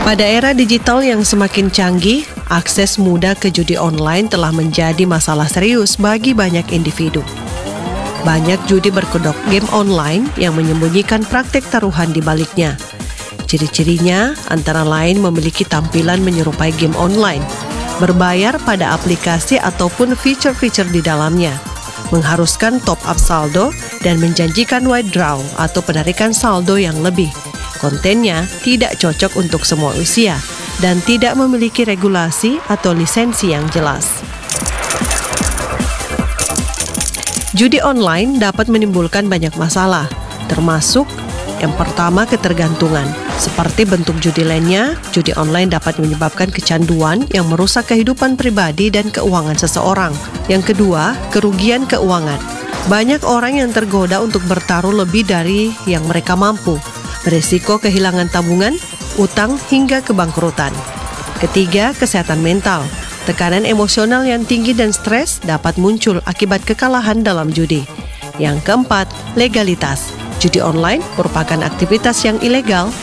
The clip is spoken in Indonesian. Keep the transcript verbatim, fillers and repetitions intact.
Pada era digital yang semakin canggih, akses mudah ke judi online telah menjadi masalah serius bagi banyak individu. Banyak judi berkedok game online yang menyembunyikan praktek taruhan di baliknya. Ciri-cirinya antara lain memiliki tampilan menyerupai game online, berbayar pada aplikasi ataupun fitur-fitur di dalamnya, mengharuskan top-up saldo, dan menjanjikan withdraw atau penarikan saldo yang lebih. Kontennya tidak cocok untuk semua usia dan tidak memiliki regulasi atau lisensi yang jelas. Judi online dapat menimbulkan banyak masalah, termasuk yang pertama ketergantungan. Seperti bentuk judi lainnya, judi online dapat menyebabkan kecanduan yang merusak kehidupan pribadi dan keuangan seseorang. Yang kedua, kerugian keuangan. Banyak orang yang tergoda untuk bertaruh lebih dari yang mereka mampu, berisiko kehilangan tabungan, utang, hingga kebangkrutan. Ketiga, kesehatan mental. Tekanan emosional yang tinggi dan stres dapat muncul akibat kekalahan dalam judi. Yang keempat, legalitas. Judi online merupakan aktivitas yang ilegal